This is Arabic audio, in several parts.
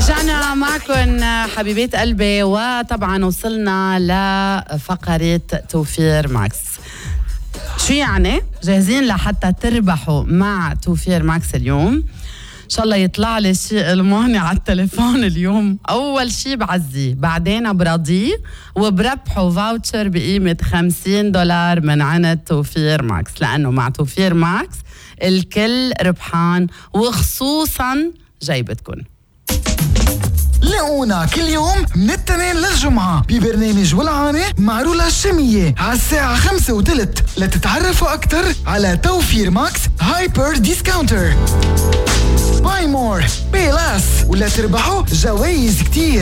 رجعنا معكم حبيبات قلبي، وطبعا وصلنا لفقرة توفير ماكس. شو يعني؟ جاهزين لحتى تربحوا مع توفير ماكس اليوم؟ إن شاء الله يطلع لي شيء ألماني على التليفون اليوم. أول شيء بعزيه، بعدين برضيه، وبربحوا فاوتشر بقيمة $50 من عند توفير ماكس، لأنه مع توفير ماكس الكل ربحان، وخصوصا جايبتكم. لاقونا كل يوم من الاثنين للجمعة ببرنامج ولعانة مع رولا الشامية على الساعة 5:03 لتتعرفوا أكتر على توفير ماكس هايبر ديسكاونتر. باي مور باي لاس، ولا تربحوا جوائز كتير.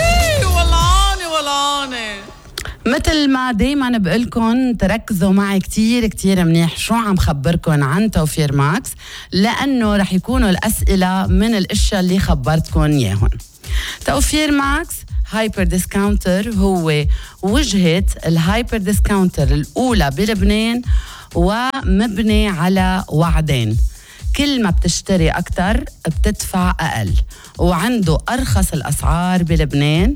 ولعانة مثل ما دايما بقولكن تركزوا معي كتير كتير منيح شو عم خبركن عن توفير ماكس، لأنه رح يكونوا الأسئلة من الاشياء اللي خبرتكن ياهن. توفير ماكس هايبر ديسكاونتر هو وجهة الهايبر ديسكاونتر الأولى بلبنان، ومبني على وعدين: كل ما بتشتري أكتر بتدفع أقل، وعنده أرخص الأسعار بلبنان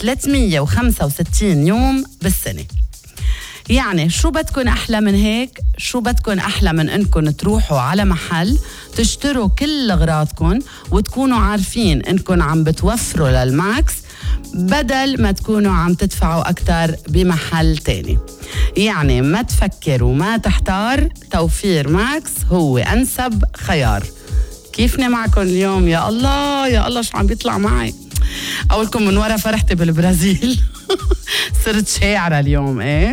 365 يوم بالسنة. يعني شو بدكن أحلى من هيك؟ شو بدكن أحلى من إنكن تروحوا على محل تشتروا كل أغراضكن وتكونوا عارفين إنكن عم بتوفروا للماكس بدل ما تكونوا عم تدفعوا أكتر بمحل تاني. يعني ما تفكر وما تحتار، توفير ماكس هو أنسب خيار. كيفني معكم اليوم؟ يا الله يا الله شو عم بيطلع معي. أولكم من ورا فرحتي بالبرازيل. صرت شاعرة اليوم. إيه؟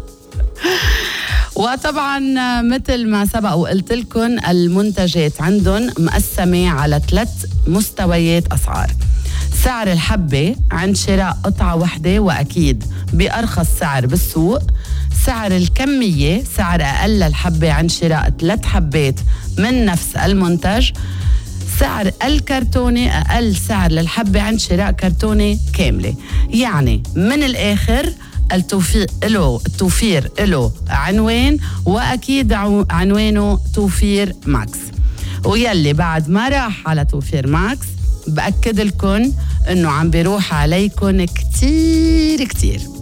وطبعا مثل ما سبق وقلت لكم، المنتجات عندهم مقسمة على 3 مستويات أسعار: سعر الحبة عند شراء قطعة واحدة وأكيد بأرخص سعر بالسوق، سعر الكمية سعر أقل الحبة عند شراء 3 حبات من نفس المنتج، سعر الكرتونة أقل سعر للحبة عند شراء كرتونة كاملة. يعني من الآخر التوفير له عنوان، وأكيد عنوانه توفير ماكس. ويلي بعد ما راح على توفير ماكس بأكد لكم إنه عم بيروح عليكم كتير كتير.